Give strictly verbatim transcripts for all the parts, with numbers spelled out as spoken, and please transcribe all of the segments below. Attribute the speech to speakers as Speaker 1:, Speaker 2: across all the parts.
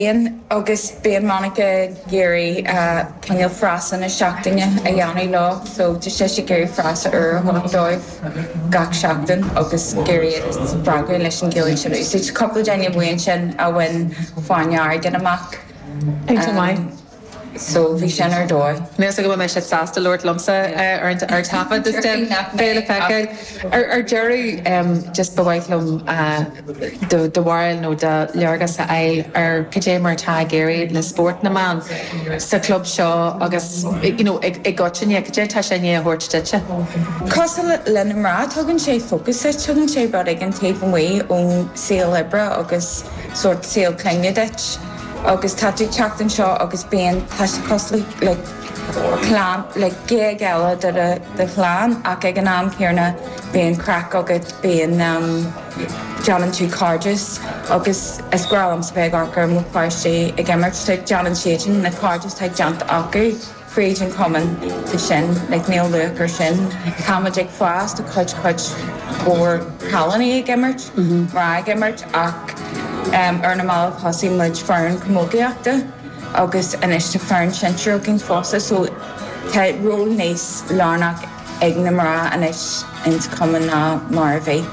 Speaker 1: Ian August Bean Monica Gary uh Kenil Frasan a Shachtinga a Yanni Law, so to Shishi Gary Frasa or Holodoiv Gak Shachtin, August Gary Braga Lishan Gilly Chili. So a couple of Jenny Winchin a win Fanyard in a mac.
Speaker 2: Um,
Speaker 1: so Vishan or Doy.
Speaker 2: Nes go me sit sasta Lord Lumsa ar ar tapa just um Bela Pekka ar ar Jerry um just bewailum uh the the while no the Lurgas Isle ar Kajamar Tagari the sport na man sa club show August you know it it got you Kajay Tashanya Hortich
Speaker 1: Castle Lenimra tuggin sé focus it tuggin sé bad again tape away on Sail Libra August sort Sail Klingeditch August Tatu Chacton Shaw August being Tash Costly like clan like gay gala that the clan Akaganam Kirna being crack August being um John and two Carges August Esqualam Speg Arker Mupashi again much take John and Shajin the Carges take Jant Aki free and common to Shin like Neil Luke or Shin Kamajic fast to Kutch Kutch or Colony again much Rag much Ak Um, Ernamal Posse Mudge Fern Camogiacta, August and Ishta Fern Shentroking Fossa, so Ted Roll Nace Larnak Ignamara and Ish into Common Marvey.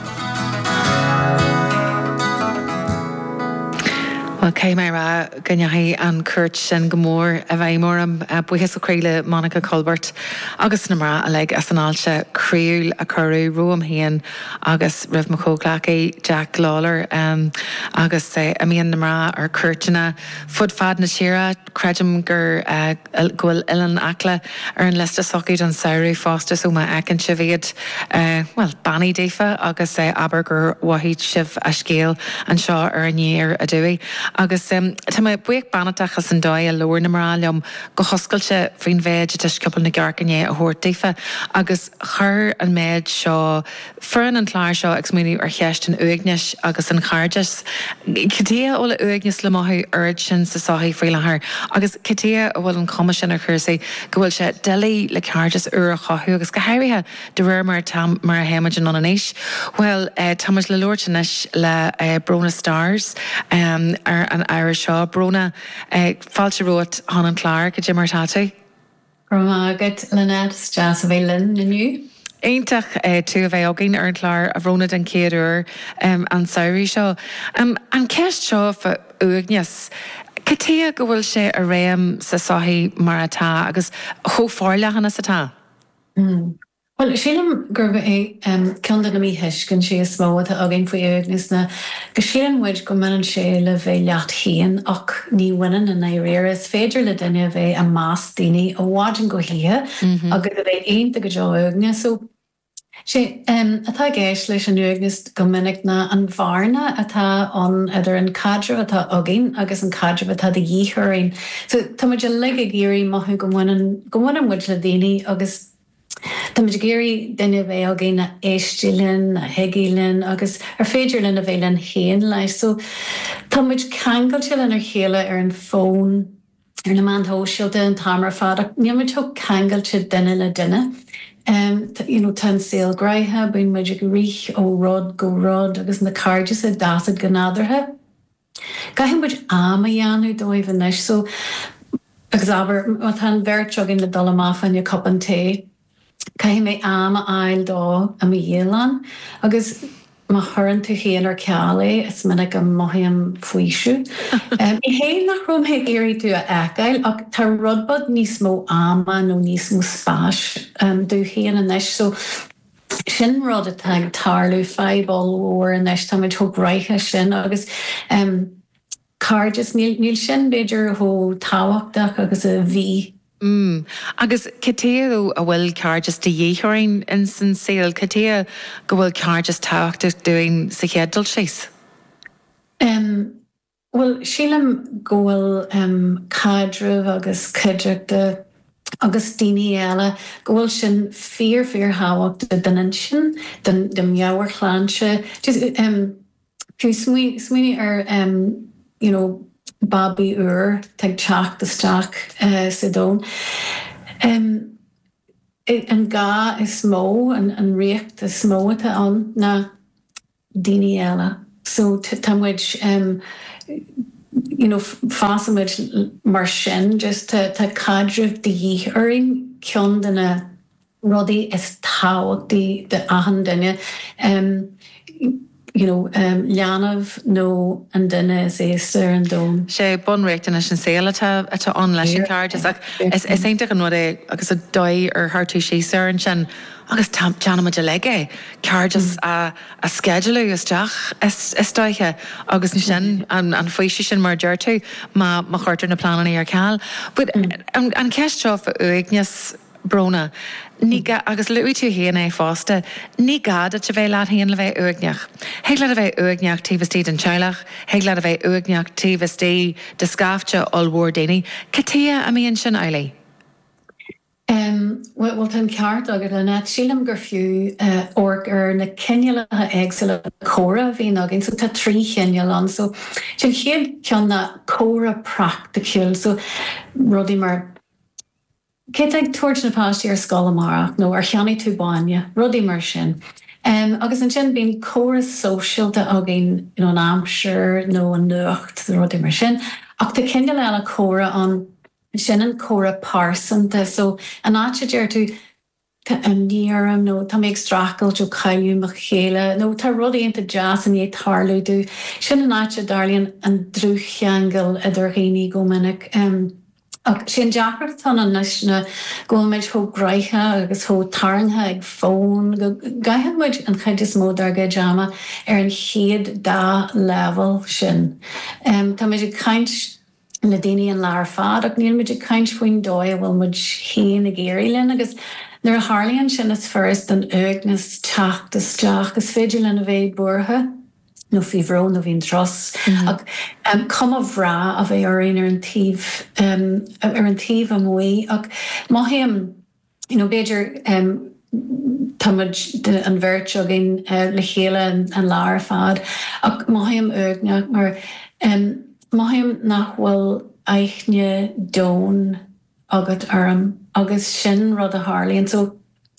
Speaker 2: Well, came ra ganyahi an Kurt and Gamor a Vaimorum a buhis Creile Monica Colbert August Namra a leg as an alcha Creul a Curru Roam Hian August Riv McCoclaki Jack Lawler um August say Amian Namra or Kurtina Foot Fad Nashira Crejum Gur uh Gwil Ilan Akla Ern Lester Socket and Sauri Foster Suma Akin Shivid uh well Banny Defa August say Aberger Wahid Shiv Ashgale and Shaw er a year a Dewey Agus um, tá mai buic banatachas an dói a lór na maralium go hoscailte faoin bhéid a tuis cupal na garcané a thuirtaofa agus chur an méid seo furan an chláir seo ag smúniú ar cheist an uigneis agus an charges. Catia óla uigneis le maithú urge sin sa sáthí frílathair agus catia a bhfuil an comisisin ar chuirsaí go bhfuil sé delaí le charges uair a chathú agus go hairithe de réir mar tam mar a héimeid an anonéis. Well, uh, támas le lóirtanis le uh, Brona Stars um, ar an Irish Shaw Brona uh, fáilte rót Hanan Clark a Jimmer Tatu.
Speaker 3: Romagat Lynette Jas of Lynn nniu.
Speaker 2: Eintach uh, tú a bheith agin ar an chláir a bhróna den céadúr um, an saoirí seo. Um, an ceist seo fa uigneas Catia go bhfuil sé a réim sa sáthí mar atá agus chomh fáirle sa tá?
Speaker 3: Mm. Well, sílam gurba é um, ceanna na mí heiscin sé is smó a agin faoi uigneas na go sílan muid go manan sé le bheith leat chéan ach ní winan in éirear is féidir le duine a bheith a más daoine ó bháidin go hithe agus a bheith aonta go deo uigneas. So sé um, atá géis leis an uigneas go minic na an bharna atá an idir an cadre atá agin agus an cadre atá de dhíthúirín. So tá muid a le a géirí maithú go bhainean go bhainean muid le daoine agus Tá muid géirí duine bheith agin na éistílinn, na heigílinn agus ar féidirlinn a bheith linn héan leis. So tá muid cangailte linn ar chéile ar an fón ar na man hóisiilta an tamar fad ach ní muid thug cangailte duine le duine. Um, you know, tan sail graithe, buin muid ag rích ó rod go rod agus na cardes a dasad go nádarthe. Gaithim muid am a dheanú dóibh inis. So agus aber tan bheirt agin le dul amach fan a cup an té. Caithim mé am a ail dó am a dhélan, agus má thurann tú chéan ar ceala is minic an maithaim faoisiú. um, I héin nach rom he éirí tú a ecail ach tá rudbad níos mó ama nó níos mó spáis um, dú chéan inis. So sin rud a tag tarlú feibal óir inis tá muid thug raithe sin agus um, cardes níl sin beidir thó táhachtach agus a bhí.
Speaker 2: Mm. Agus catia a bhfuil cardes de dhéithúirín in san saoil, catia go bhfuil cardes táhachtach doing sa chéadal síos?
Speaker 3: Um, well, sílam go bhfuil um, cadreh agus cedreachta agus daoine eile go bhfuil sin fíor fíor háhacht den in sin den den meabhar chláinse. Just um, tú smuoine ar um, you know, Bobby Ur, tag teach the staach uh, sa dón. Um, an gá is smó, an, an riocht is smó atá an na daoine eile. So tá muid um, you know, fásamid mar sin just tá cadrih de dhéaring ceann dana rudaí is táhachtí de ahan duine. Um, you know, um, leanamh nó an duine is éastar an dóm.
Speaker 2: sé bunreachtain sin saola atá an leis an card is is éintach an nuair agus a dóid ar hartú síar an sin agus tam teanama de leige cardas a a schedule isteach is is dóithe agus ní sin an an faoisi sin mar deirtú má má chuirtar na planan ar ceall. But an an ceisteo uigneas brona ní agus luí tú héana é fásta ní gad a bheith leat héana le bheith uigneach. Heag le a bheith uigneach tíhastí an teilech, heag le a bheith uigneach tíhastí de scafte allhór daoine. Catia a míon sin eile?
Speaker 3: Um, well, well, tan ceart agad le net sílam gur fiú uh, org ar na cinnealathe éagsile córa bhí agin, so tá trí cinneal an, so sin chéad ceann na córa practical, so rudí mar Cé ag tuairt na páistí ar scoil amárach nó ar cheannaí tú baine, rudí mar sin. Um, agus an sin bíon córas socialta agin you know, an amsir nó an nuacht rudí mar sin. Ach tá cinneal eile córa an sin an córa pársanta, so an áte deir tú an níarm nó tá méid stracail tú caiú mo chéile, nó tá rudí anta jazz an é tarlú dú. Sin an áte darlíonn an drúcheangal idir réí go minic. Um, sin deachart tan an leis na ggóid thó graithe agus thó tarnthe ag fón gaihamid an chuid is mód ar go deama ar an chéad dá level sin. Um, tá méidir caint na daine an lear fad ach níl méidir caint faoin dóid bhfuil muid chéan na géirí linn agus nuair a tharlaíonn sin is first an uigneas teachtasteach gus féidir lena bheith buartha. No fihró no bhín tros. Ag um, cum a bhrá a bheith ar ar an tíh um, ar an tíh am mhaí ag má héim you know, beidir um, tamid an bhirt agin uh, le chéile an, an lear fad ag má héim uigneach mar um, má héim nach bhfuil aichne dón agat arm agus sin rud a Harlíonn. So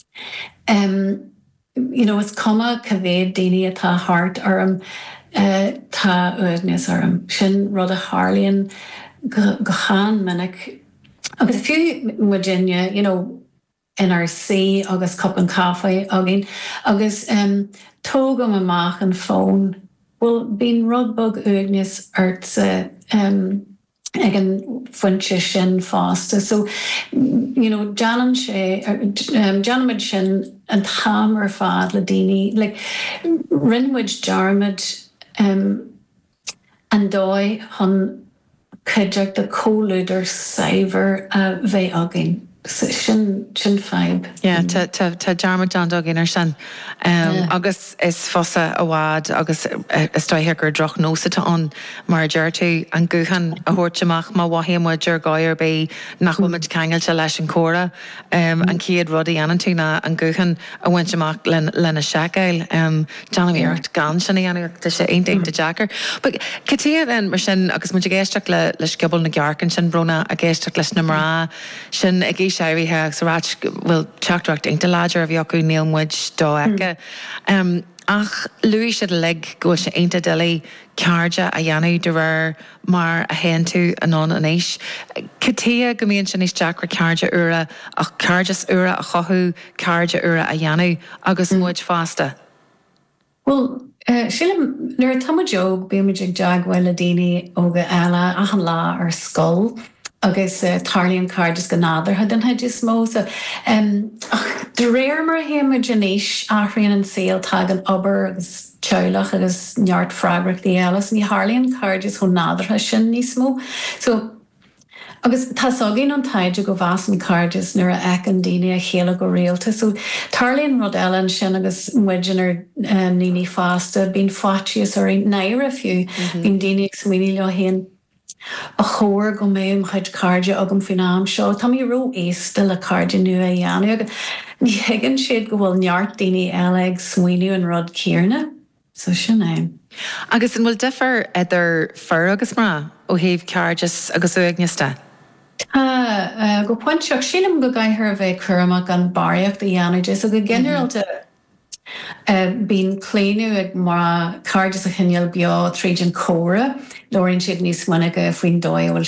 Speaker 3: um, you know, it's comma cavéad daine atá hart arm uh, tá uigneas arm. Sin rud a Harlíonn go chan minic. Agus a fiú Virginia, you know, N R C agus cup an cafe agin, agus um, tógam amach an phone. Well, bín rudbug uigneas artsa um, ag an funse sin fásta. So, you know, Janan sé, um, Janamid sin an tham ar fad le daoine, like, rinmuid jarmid um, an dóid hon céideach de cóluidir saibhar a bheith agin. Sin sin feib.
Speaker 2: Yeah, tá tá tá jarmid John Duggan ar sin. Um, yeah. Agus is fosa a bhád agus is stoithe gur droch nósa tá an mar deirtú an gúchan a thuirteach má bhahéimid deir gáir bé nach bhfuil ceangailte leis an córa um, an ciad rudaí anan tú na an gúchan a bhaintteach lena seacail um, Johnamíart gan sinna anach tá sé aon de Jackar. But catia then mar sin agus mu géisteach le le scibal na gearcan sin brona a géisteach leis na mrá sin a gé séirithe sa ráit bhfuil teachtracht inta láidir a bhí acu níl muid dóice. Um, ach luí siad le go sé einta delaí cearde a dhéanú de réir mar a héan tú anón an éis. Catia go mbíonn sin is Jackar cearde ura ach ceardas ura a chothú cearde ura a dhéanú agus muid fásta.
Speaker 3: Well, uh, sílim nuair tamid joog bíimiid ag deaghfuil le daoine óga eile a an lá ar scoil. agus uh, tarlíonn cardas go nádartha den head is mó. So, um, ach, de réir mar héime genéis áthraíonn an saoil tag an obair agus teulach agus neart freibrach the elas ní harlíonn cardas chun nádartha sin níos mó. So, agus tá sogin an taide go bhas an cardas nuair a ec an daine a chéile go réalta. So, tarlíonn rud eile an sin agus muidir ar um, níní fásta, bín fáitias ar ein nair a fiú, mm-hmm. bín daine ag smuoine le héan a chóir go mé am chuid carde agam fin am seo. Tá í ró éasta le carde nu a dhéanú. Ní higann siad go bhfuil neart daoine eile ag smuoinú an rud céarna. So sin é.
Speaker 2: Agus an bhfuil difer idir fur agus mrá ó thaobh cardas agus uigneasta?
Speaker 3: Tá uh, go pointseach sílam go gaiithir a bheith churamach an bariacht a dhéanú, so go generalta Bín pléú ag mar cardis a chinneal beá tríd an córa, Lorraine siad níos mana go faoin dóil